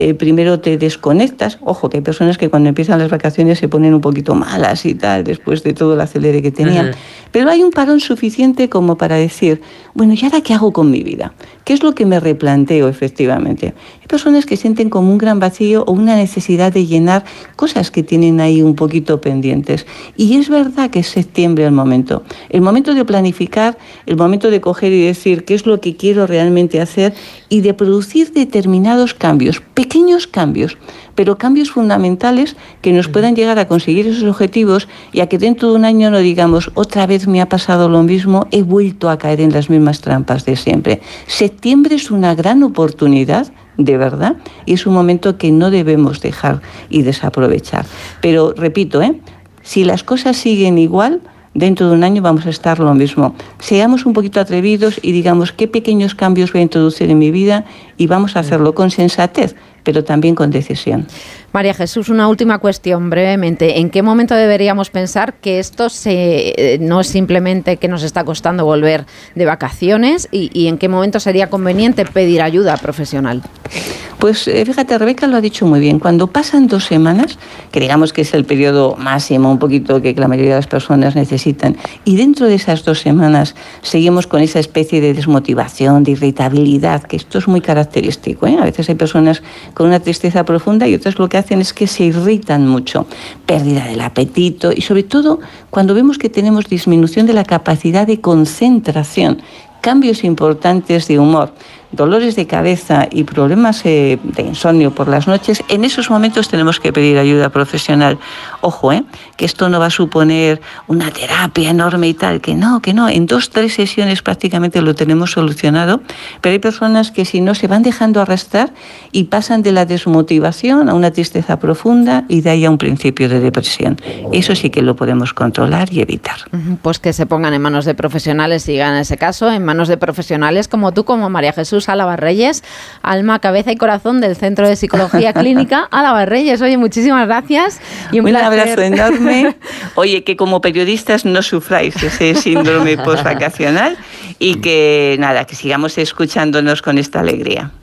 primero te desconectas. Ojo, que hay personas que cuando empiezan las vacaciones se ponen un poquito malas y tal, después de todo el acelere que tenían. Pero hay un parón suficiente como para decir, bueno, ¿y ahora qué hago con mi vida? ¿Qué es lo que me replanteo efectivamente? Hay personas que sienten como un gran vacío o una necesidad de llenar cosas que tienen ahí un poquito pendientes. Y es verdad que es septiembre el momento de planificar, el momento de coger y decir qué es lo que quiero realmente hacer y de producir determinados cambios, pequeños cambios, pero cambios fundamentales que nos puedan llegar a conseguir esos objetivos y a que dentro de un año no digamos, otra vez me ha pasado lo mismo, he vuelto a caer en las mismas trampas de siempre. Septiembre es una gran oportunidad, de verdad, y es un momento que no debemos dejar y desaprovechar. Pero, repito, si las cosas siguen igual, dentro de un año vamos a estar lo mismo. Seamos un poquito atrevidos y digamos qué pequeños cambios voy a introducir en mi vida y vamos a hacerlo con sensatez, pero también con decisión. María Jesús, una última cuestión brevemente. ¿En qué momento deberíamos pensar que esto no es simplemente que nos está costando volver de vacaciones y en qué momento sería conveniente pedir ayuda profesional? Pues fíjate, Rebeca lo ha dicho muy bien. Cuando pasan 2 semanas, que digamos que es el periodo máximo, un poquito que la mayoría de las personas necesitan, y dentro de esas 2 semanas seguimos con esa especie de desmotivación, de irritabilidad, que esto es muy característico, A veces hay personas con una tristeza profunda y otras lo que hacen es que se irritan mucho, pérdida del apetito y sobre todo cuando vemos que tenemos disminución de la capacidad de concentración, cambios importantes de humor, dolores de cabeza y problemas de insomnio por las noches, en esos momentos tenemos que pedir ayuda profesional. Ojo, que esto no va a suponer una terapia enorme y tal, que no, en 2-3 sesiones prácticamente lo tenemos solucionado, pero hay personas que si no se van dejando arrastrar y pasan de la desmotivación a una tristeza profunda y de ahí a un principio de depresión. Eso sí que lo podemos controlar y evitar. Pues que se pongan en manos de profesionales, sigan en ese caso, en manos de profesionales como tú, como María Jesús Álava Reyes, alma, cabeza y corazón del Centro de Psicología Clínica Álava Reyes. Oye, muchísimas gracias y un abrazo enorme. Oye, que como periodistas no sufráis ese síndrome postvacacional y que nada, que sigamos escuchándonos con esta alegría.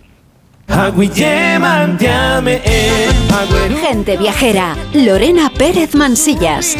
Gente viajera, Lorena Pérez Mansillas.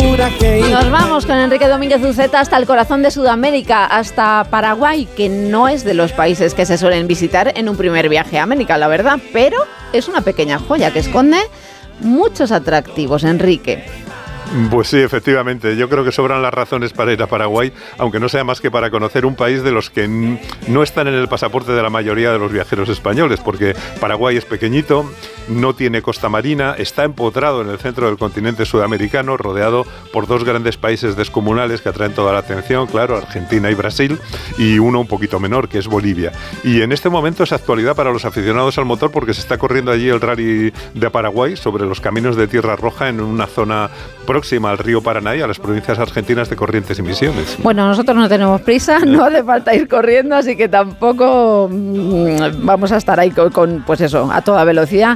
Nos vamos con Enrique Domínguez Uceta hasta el corazón de Sudamérica, hasta Paraguay, que no es de los países que se suelen visitar en un primer viaje a América, la verdad, pero es una pequeña joya que esconde muchos atractivos, Enrique. Pues sí, efectivamente. Yo creo que sobran las razones para ir a Paraguay, aunque no sea más que para conocer un país de los que no están en el pasaporte de la mayoría de los viajeros españoles, porque Paraguay es pequeñito, no tiene costa marina, está empotrado en el centro del continente sudamericano, rodeado por 2 grandes países descomunales que atraen toda la atención, claro, Argentina y Brasil, y uno un poquito menor, que es Bolivia. Y en este momento es actualidad para los aficionados al motor porque se está corriendo allí el Rally de Paraguay sobre los caminos de Tierra Roja en una zona próxima al río Paraná y a las provincias argentinas de Corrientes y Misiones. Bueno, nosotros no tenemos prisa, no hace falta ir corriendo, así que tampoco vamos a estar ahí con pues eso, a toda velocidad.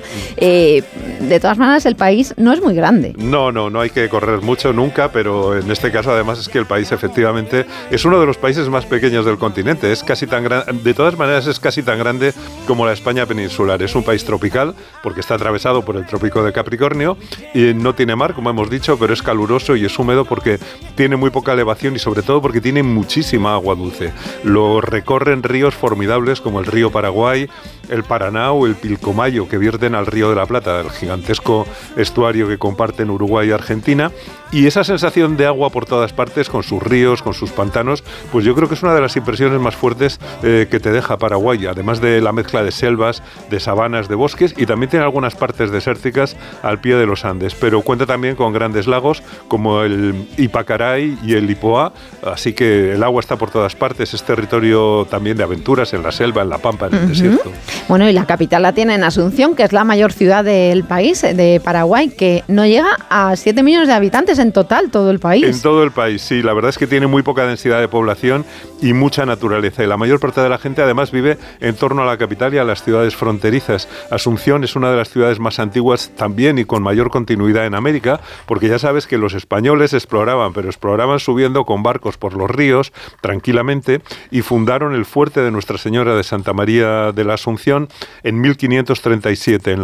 De todas maneras, el país no es muy grande. No hay que correr mucho nunca, pero en este caso además es que el país efectivamente es uno de los países más pequeños del continente. Es casi tan de todas maneras es casi tan grande como la España peninsular. Es un país tropical porque está atravesado por el trópico de Capricornio y no tiene mar, como hemos dicho, pero es caluroso y es húmedo porque tiene muy poca elevación y sobre todo porque tiene muchísima agua dulce. Lo recorren ríos formidables como el río Paraguay, el Paraná o el Pilcomayo, que vierten al río de la Plata, el gigantesco estuario que comparten Uruguay y Argentina. Y esa sensación de agua por todas partes, con sus ríos, con sus pantanos, pues yo creo que es una de las impresiones más fuertes que te deja Paraguay, además de la mezcla de selvas, de sabanas, de bosques, y también tiene algunas partes desérticas al pie de los Andes, pero cuenta también con grandes lagos como el Ipacaray y el Lipoá, así que el agua está por todas partes, es territorio también de aventuras en la selva, en la pampa, en el desierto. Bueno, y la capital la tiene en Asunción, que es la mayor ciudad del país. país, de Paraguay, que no llega a 7 millones de habitantes en total, todo el país. En todo el país, sí. La verdad es que tiene muy poca densidad de población y mucha naturaleza. Y la mayor parte de la gente además vive en torno a la capital y a las ciudades fronterizas. Asunción es una de las ciudades más antiguas también y con mayor continuidad en América, porque ya sabes que los españoles exploraban, pero exploraban subiendo con barcos por los ríos tranquilamente y fundaron el fuerte de Nuestra Señora de Santa María de la Asunción en 1537.